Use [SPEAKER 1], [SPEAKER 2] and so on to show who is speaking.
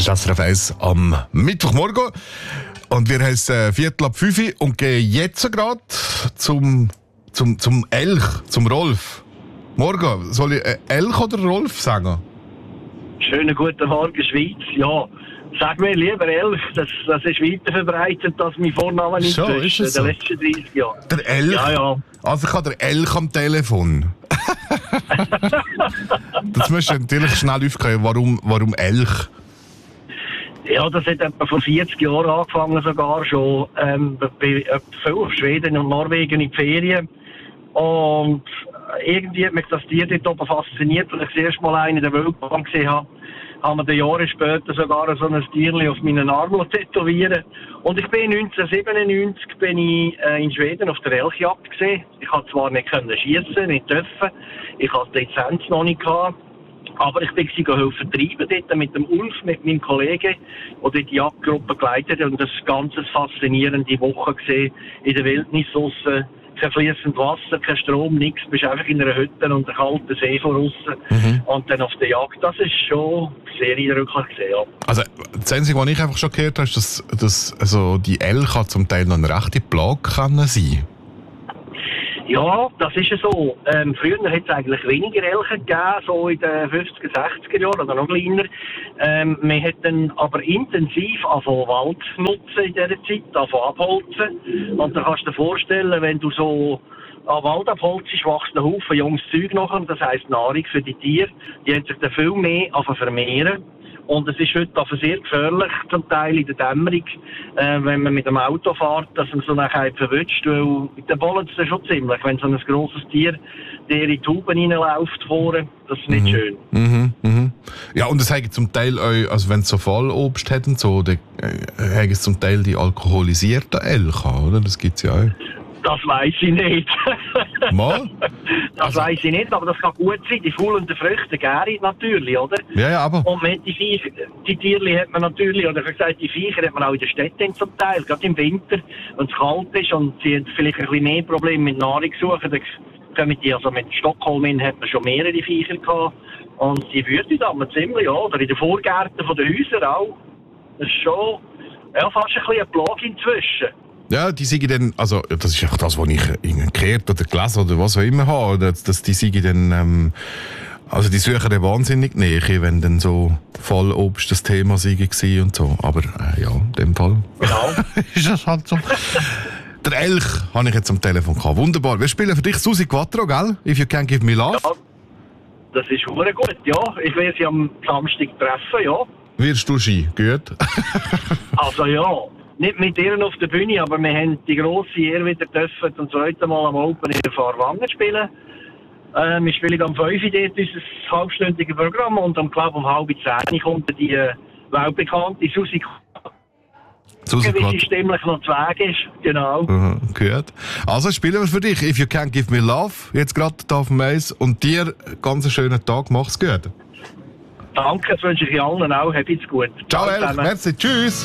[SPEAKER 1] Das ist SRF 1 am Mittwochmorgen. Und wir haben es 4:45 und gehen jetzt gerade zum Elch, zum Rolf. Morgen, soll ich Elch oder Rolf sagen?
[SPEAKER 2] Schönen guten Morgen, Schweiz. Ja, sag mir lieber Elch, das ist weiter verbreitet als mein Vorname in
[SPEAKER 1] So, ist es so?
[SPEAKER 2] den letzten 30 Jahren.
[SPEAKER 1] Der Elch?
[SPEAKER 2] Ja.
[SPEAKER 1] Also ich habe den Elch am Telefon. Das musst du natürlich schnell aufklären, warum Elch?
[SPEAKER 2] Ja, das hat etwa vor 40 Jahren angefangen sogar schon. Bei viel auf Schweden und Norwegen in die Ferien. Und irgendwie hat mich das Tier dort oben fasziniert, als ich das erste Mal einen in der Wildbahn gesehen habe. Haben wir Jahre später sogar so ein Tierchen auf meinen Arm tätowieren. Und ich bin 1997 in Schweden auf der Elchjagd gesehen. Ich konnte zwar nicht schiessen, nicht dürfen. Ich hatte die Lizenz noch nicht gehabt. Aber ich bin helfen treiben dort mit dem Ulf, mit meinem Kollegen, der die Jagdgruppe geleitet hat. Und das ganz faszinierende Woche gesehen in der Wildnis draussen. Kein fließendes Wasser, kein Strom, nichts. Du bist einfach in einer Hütte und einem kalten See von aussen. Und dann auf der Jagd. Das ist schon sehr eindrücklich gesehen, ja. Also,
[SPEAKER 1] das Einzige, was ich einfach schon gehört habe, ist, dass also die Elche zum Teil noch eine rechte Plage sein können.
[SPEAKER 2] Ja, das ist ja so. Früher hat es eigentlich weniger Elche gegeben, so in den 50er, 60er Jahren oder noch kleiner. Man hat dann aber intensiv angefangen Wald nutzen in dieser Zeit, angefangen abholzen. Und da kannst du dir vorstellen, wenn du so an Wald abholzt, wächst ein Haufen junges Zeug nachher, das heisst Nahrung für die Tiere. Die haben sich dann viel mehr vermehren. Und es ist heute auch sehr gefährlich, zum Teil in der Dämmerung, wenn man mit dem Auto fährt, dass man so nachher verwünscht, weil der bollen es schon ziemlich, wenn so ein grosses Tier der in die Tauben reinläuft vorne, das ist nicht schön.
[SPEAKER 1] Ja, und es haben zum Teil auch, also wenn es so Fallobst hat und so, dann haben es zum Teil die alkoholisierten Elche, oder? Das gibt es ja auch.
[SPEAKER 2] Das weiss ich nicht.
[SPEAKER 1] Mal?
[SPEAKER 2] Das weiss ich nicht, aber das kann gut sein. Die faulenden Früchte gären natürlich, oder?
[SPEAKER 1] Ja, aber...
[SPEAKER 2] Und die Tierchen hat man natürlich, oder ich gesagt, die Viecher hat man auch in den Städten zum Teil, gerade im Winter, wenn es kalt ist und sie haben vielleicht ein bisschen mehr Probleme mit Nahrungssuche, dann kommen die, also mit Stockholm hat man schon mehrere Viecher gehabt. Und die wüten dann ziemlich, ja, oder in den Vorgärten der Häuser auch. Das ist schon, ja, fast ein bisschen eine Plage inzwischen.
[SPEAKER 1] Ja, die sagen dann, also das ist auch das, was ich gehört oder gelesen oder was auch immer habe, dass die sagen dann, also die suchen dann wahnsinnig Nähe, wenn dann so Fallobst das Thema war und so. Aber ja, in dem Fall
[SPEAKER 2] genau.
[SPEAKER 1] ist das halt so. Der Elch habe ich jetzt am Telefon gehabt. Wunderbar. Wir spielen für dich Susi Quattro, gell? If You Can't Give Me Love.
[SPEAKER 2] Ja, das ist verdammt gut, ja. Ich werde sie am Samstag treffen, ja.
[SPEAKER 1] Wirst du Ski? Gut.
[SPEAKER 2] Also ja. Nicht mit ihr auf der Bühne, aber wir haben die grosse Ehre wieder dürfen zum zweiten Mal am Open in der Fahrwangen spielen. Wir spielen am 5 Uhr dort unser halbstündiges Programm und am glaube um 9:30 kommt die weltbekannte Susi Quattro, wie sie stimmlich noch zu Weg ist. Genau.
[SPEAKER 1] Gut. Also spielen wir für dich If You Can't Give Me Love, jetzt gerade hier auf dem Eis und dir ganz einen schönen Tag, mach's gut.
[SPEAKER 2] Danke, das wünsche ich allen auch, habt's gut.
[SPEAKER 1] Ciao Elch, merci, tschüss.